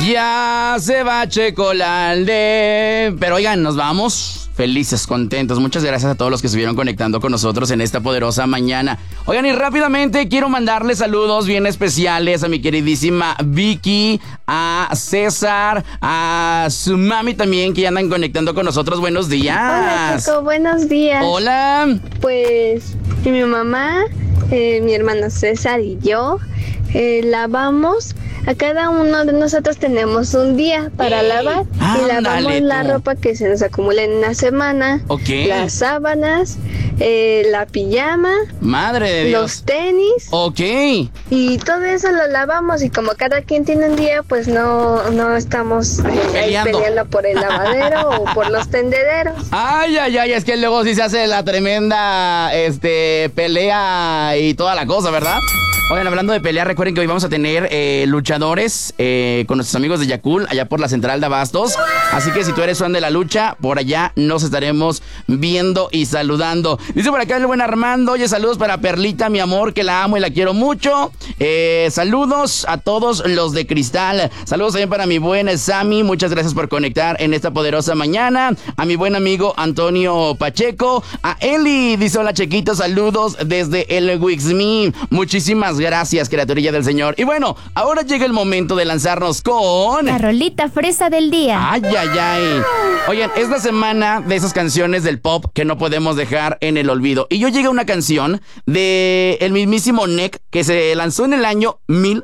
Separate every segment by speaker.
Speaker 1: Ya se va Checolalde. Pero oigan, nos vamos felices, contentos. Muchas gracias a todos los que estuvieron conectando con nosotros en esta poderosa mañana. Oigan, y rápidamente quiero mandarle saludos bien especiales a mi queridísima Vicky, a César, a su mami también, que ya andan conectando con nosotros. Buenos días.
Speaker 2: Hola, Checo, buenos días.
Speaker 1: Hola.
Speaker 2: Pues mi mamá, mi hermano César y yo lavamos. A cada uno de nosotros tenemos un día para lavar y lavamos la ropa que se nos acumula en una semana, las sábanas, la pijama,
Speaker 1: madre de Dios,
Speaker 2: los tenis, y todo eso lo lavamos, y como cada quien tiene un día, pues no estamos peleando por el lavadero o por los tendederos.
Speaker 1: Ay, es que luego sí se hace la tremenda pelea y toda la cosa, ¿verdad? Oigan, hablando de pelea, recuerden que hoy vamos a tener luchadores con nuestros amigos de Yakul, allá por la central de Abastos. Así que si tú eres fan de la lucha, por allá nos estaremos viendo y saludando. Dice por acá el buen Armando: oye, saludos para Perlita, mi amor, que la amo y la quiero mucho. Saludos a todos los de Cristal. Saludos también para mi buen Sammy. Muchas gracias por conectar en esta poderosa mañana. A mi buen amigo Antonio Pacheco. A Eli, dice: hola, Chequito, saludos desde el Wixme. Muchísimas gracias, criaturilla del Señor. Y bueno, ahora llega el momento de lanzarnos con
Speaker 3: la rolita fresa del día.
Speaker 1: Ay. Oigan, es la semana de esas canciones del pop que no podemos dejar en el olvido. Y yo llegué a una canción de el mismísimo Nek, que se lanzó en el año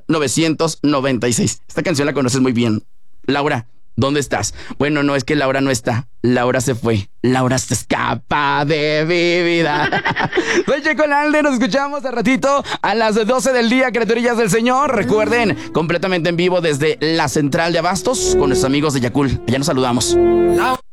Speaker 1: 1996. Esta canción la conoces muy bien. Laura, ¿dónde estás? Bueno, no, es que Laura no está. Laura se fue. Laura se escapa de mi vida. Soy Checolalde, nos escuchamos de ratito a las 12 del día, criaturillas del Señor. Recuerden, completamente en vivo desde la central de Abastos con nuestros amigos de Yakul. Allá nos saludamos.